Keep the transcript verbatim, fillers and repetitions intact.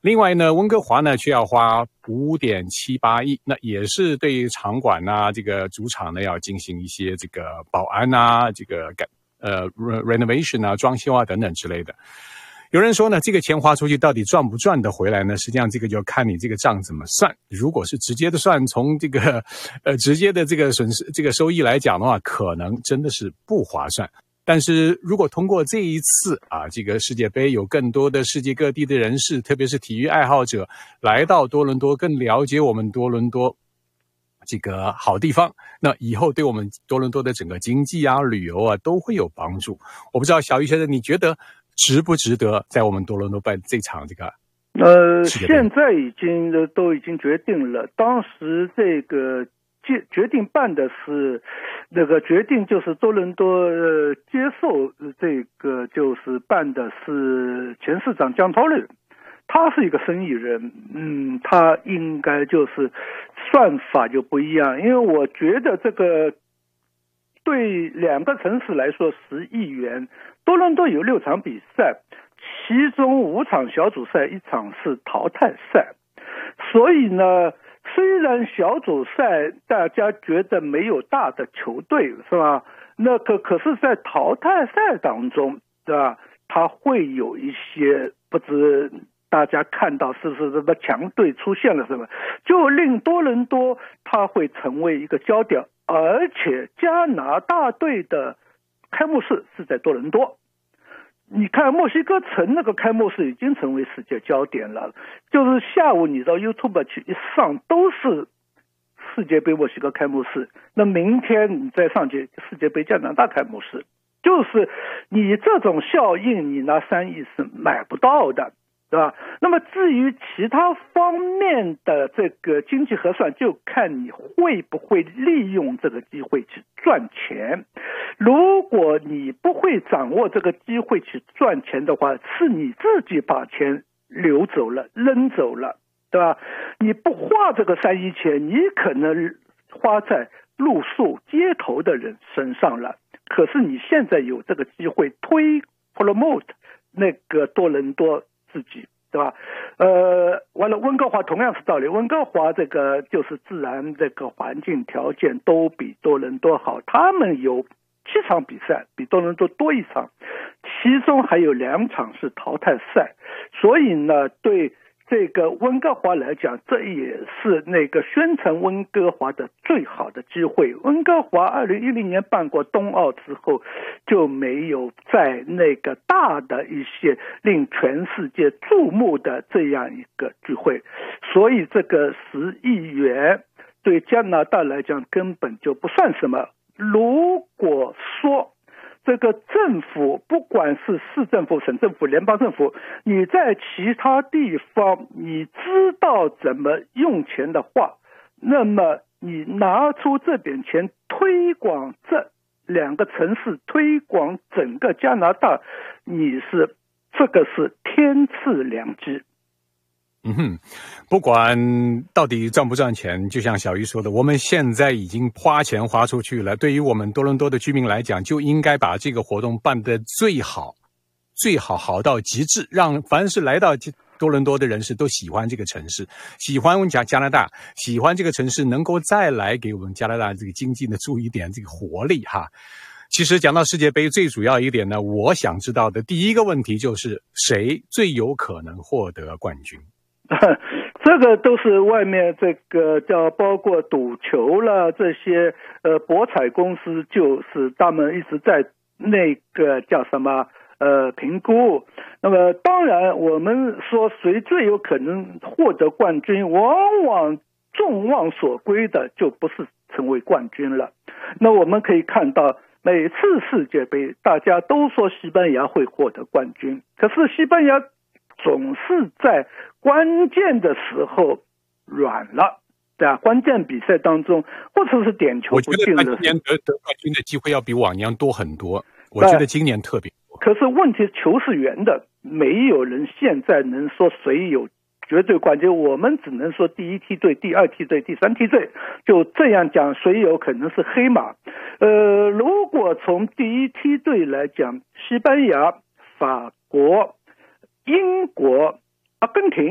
另外呢，温哥华呢却要花五点七八亿，那也是对场馆啊，这个主场呢要进行一些这个保安啊，这个改呃 renovation 啊、装修啊等等之类的。有人说呢，这个钱花出去到底赚不赚得回来呢？实际上这个就看你这个账怎么算。如果是直接的算，从这个呃直接的这个损失、这个收益来讲的话，可能真的是不划算。但是如果通过这一次啊，这个世界杯有更多的世界各地的人士，特别是体育爱好者来到多伦多，更了解我们多伦多这个好地方，那以后对我们多伦多的整个经济啊、旅游啊都会有帮助。我不知道小玉先生，你觉得值不值得在我们多伦多办这场这个？ 呃，现在已经都已经决定了，当时这个决决定办的是那个决定就是多伦多呃接受这个就是办的是前市长江涛瑞，他是一个生意人，嗯，他应该就是算法就不一样，因为我觉得这个对两个城市来说十亿元，多伦多有六场比赛，其中五场小组赛，一场是淘汰赛，所以呢，虽然小组赛大家觉得没有大的球队是吧？那可可是在淘汰赛当中，对吧？它会有一些不知大家看到是不是什么强队出现了什么，就令多伦多它会成为一个焦点，而且加拿大队的开幕式是在多伦多。你看墨西哥城那个开幕式已经成为世界焦点了，就是下午你到 YouTube 去一上都是世界杯墨西哥开幕式，那明天你再上去世界杯加拿大开幕式，就是你这种效应你拿三亿是买不到的，对吧？那么至于其他方面的这个经济核算，就看你会不会利用这个机会去赚钱。如果你不会掌握这个机会去赚钱的话，是你自己把钱流走了、扔走了，对吧？你不花这个三亿钱，你可能花在露宿街头的人身上了。可是你现在有这个机会推 promote 那个多伦多自己，对吧？呃，完了，温哥华同样是道理，温哥华这个就是自然这个环境条件都比多伦多好，他们有七场比赛，比多伦多多一场，其中还有两场是淘汰赛，所以呢，对这个温哥华来讲，这也是那个宣传温哥华的最好的机会。温哥华二零一零年办过冬奥之后，就没有在那个大的一些令全世界注目的这样一个聚会，所以这个十亿元对加拿大来讲根本就不算什么。如果说这个政府不管是市政府、省政府、联邦政府，你在其他地方你知道怎么用钱的话，那么你拿出这点钱推广这两个城市，推广整个加拿大，你是这个是天赐良机。 嗯哼，不管到底赚不赚钱，就像小鱼说的，我们现在已经花钱花出去了。对于我们多伦多的居民来讲，就应该把这个活动办得最好，最好好到极致，让凡是来到多伦多的人士都喜欢这个城市，喜欢加加拿大，喜欢这个城市，能够再来给我们加拿大这个经济呢注一点这个活力哈。其实讲到世界杯，最主要一点呢，我想知道的第一个问题就是谁最有可能获得冠军。 这个都是外面这个叫包括赌球了这些呃博彩公司，就是他们一直在那个叫什么呃评估。那么当然我们说谁最有可能获得冠军，往往众望所归的就不是成为冠军了。那我们可以看到每次世界杯大家都说西班牙会获得冠军，可是西班牙总是在关键的时候软了，对啊，关键比赛当中或者是点球不进的。 我觉得今年得得冠军的机会要比往年多很多，我觉得今年特别多。 可是问题球是圆的，没有人现在能说谁有绝对冠军，我们只能说第一梯队、第二梯队、第三梯队，就这样讲，谁有可能是黑马。呃，如果从第一梯队来讲，西班牙、法国、英国、阿根廷